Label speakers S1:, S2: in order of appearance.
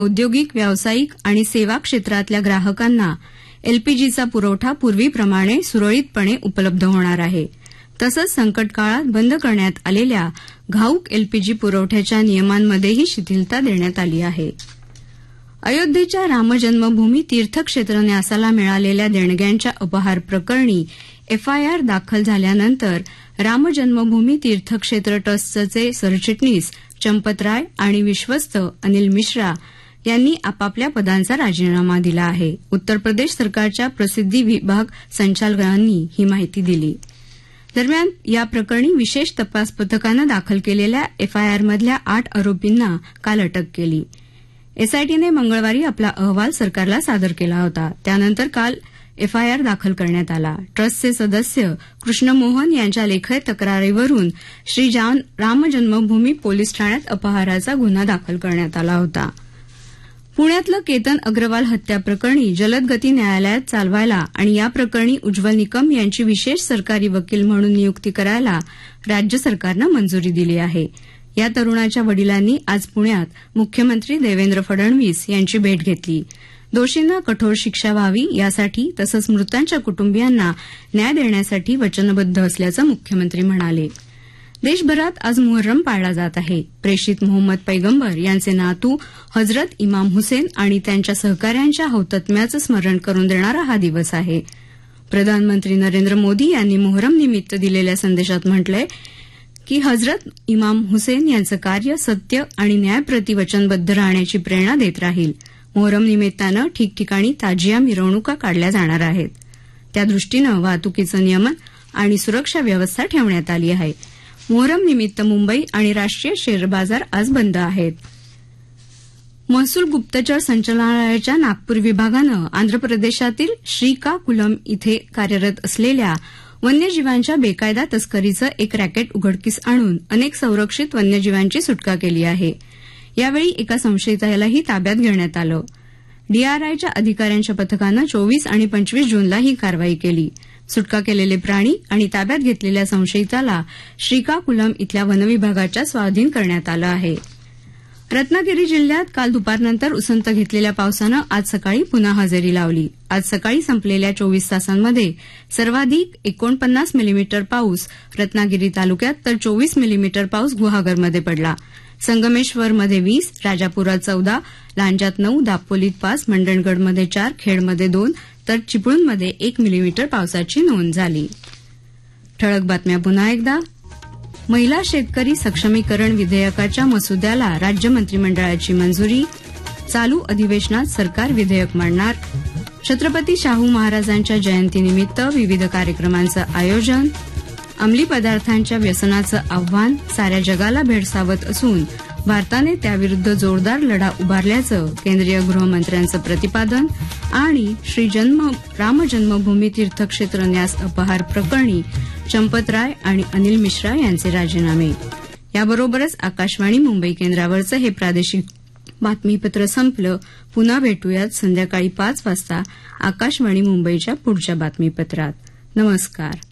S1: औद्योगिक, व्यावसायिक आणि सेवा क्षेत्रातल्या ग्राहकांना एलपीजीचा पुरवठा पूर्वीप्रमाणे सुरळीतपणे उपलब्ध होणार आहे. तसंच संकट काळात बंद करण्यात आलेल्या घाऊक एलपीजी पुरवठ्याच्या नियमांमध्येही शिथिलता देण्यात आली आहे. अयोध्येच्या रामजन्मभूमी तीर्थक्षेत्र न्यासाला मिळालेल्या देणग्यांच्या अपहार प्रकरणी एफआयआर दाखल झाल्यानंतर रामजन्मभूमी तीर्थक्षेत्र ट्रस्टचे सरचिटणीस चंपत राय आणि विश्वस्त अनिल मिश्रा यांनी आपापल्या पदांचा राजीनामा दिला आहे. उत्तर प्रदेश सरकारच्या प्रसिद्धी विभाग संचालकांनी ही माहिती दिली. दरम्यान या प्रकरणी विशेष तपास पथकानं दाखल केलेल्या एफआयआरमधल्या 8 आरोपींना काल अटक केली. एसआयटीने मंगळवारी आपला अहवाल सरकारला सादर केला होता. त्यानंतर काल एफआयआर दाखल करण्यात आला. ट्रस्टचे सदस्य कृष्ण मोहन यांच्या लेखी तक्रारीवरून श्री राम जन्मभूमी पोलीस ठाण्यात अपहाराचा गुन्हा दाखल करण्यात आला होता. पुण्यातलं केतन अग्रवाल हत्या प्रकरणी जलद गती न्यायालयात चालवायला आणि या प्रकरणी उज्ज्वल निकम यांची विशेष सरकारी वकील म्हणून नियुक्ती करायला राज्य सरकारनं मंजुरी दिली आहे. या तरुणाच्या वडिलांनी आज पुण्यात मुख्यमंत्री देवेंद्र फडणवीस यांची भेट घेतली. दोषींना कठोर शिक्षा व्हावी यासाठी तसंच मृतांच्या कुटुंबियांना न्याय देण्यासाठी वचनबद्ध असल्याचं मुख्यमंत्री म्हणाले. देशभरात आज मुहर्रम पाळला जात आहे. प्रेषित मोहम्मद पैगंबर यांचे नातू हजरत इमाम हुसेन आणि त्यांच्या सहकाऱ्यांच्या हौतात्म्याचं स्मरण करून देणारा हा दिवस आहे. प्रधानमंत्री नरेंद्र मोदी यांनी मोहर्रम निमित्त दिलेल्या संदेशात म्हटलंय की हजरत इमाम हुसेन यांचं कार्य सत्य आणि न्यायप्रती वचनबद्ध राहण्याची प्रेरणा देत राहील. मोहर्रम निमित्तानं ठिकठिकाणी ताजिया मिरवणुका काढल्या जाणार आहेत. त्यादृष्टीनं वाहतुकीचं नियमन आणि सुरक्षा व्यवस्था ठेवण्यात आली आहे. मोहर्रम निमित्त मुंबई आणि राष्ट्रीय शेअर बाजार आज बंद आहेत. महसूल गुप्तचर संचालनालयाच्या नागपूर विभागानं आंध्र प्रदेशातील श्रीकाकुलम इथे कार्यरत असलेल्या वन्यजीवांच्या बेकायदा तस्करीचं एक रॅकेट उघडकीस आणून अनेक संरक्षित वन्यजीवांची सुटका केली आहे. यावेळी एका संशयितालाही ताब्यात घेण्यात आलं. डीआरआयच्या अधिकाऱ्यांच्या पथकानं 24 आणि 25 जूनला ही कारवाई केली. सुटका केलेले प्राणी आणि ताब्यात घेतलेल्या संशयिताला श्रीकाकुलम इथल्या वनविभागाच्या स्वाधीन करण्यात आलं आहे. रत्नागिरी जिल्ह्यात काल दुपारनंतर उसंत घेतलेल्या पावसानं आज सकाळी पुन्हा हजेरी लावली. आज सकाळी संपलेल्या 24 तासांमध्ये सर्वाधिक 49 मिलीमीटर पाऊस रत्नागिरी तालुक्यात तर 24 मिलीमीटर पाऊस गुहागरमध्ये पडला. संगमेश्वरमध्ये 20, राजापुरात 14, लांजात 9, दापोलीत 5, मंडणगडमध्ये 4, खेडमध्ये 2 तर चिपळूणमध्ये 1 मिलीमीटर पावसाची नोंद झाली. ठळक बातम्या पुन्हा एकदा. महिला शेतकरी सक्षमीकरण विधेयकाच्या मसुद्याला राज्य मंत्रिमंडळाची मंजुरी. चालू अधिवेशनात सरकार विधेयक मांडणार. छत्रपती शाहू महाराजांच्या जयंतीनिमित्त विविध कार्यक्रमांचं आयोजन. अंमली पदार्थांच्या व्यसनाचं आव्हान साऱ्या जगाला भेडसावत असून भारताने त्याविरुद्ध जोरदार लढा उभारल्याचं केंद्रीय गृहमंत्र्यांचं प्रतिपादन. आणि श्री राम जन्मभूमी तीर्थक्षेत्र न्यास अपहार प्रकरणी चंपत राय आणि अनिल मिश्रा यांचे राजीनामे. याबरोबरच आकाशवाणी मुंबई केंद्रावरचं हे प्रादेशिक बातमीपत्र संपलं. पुन्हा भेटूयात संध्याकाळी 5 वाजता आकाशवाणी मुंबईच्या पुढच्या बातमीपत्रात. नमस्कार.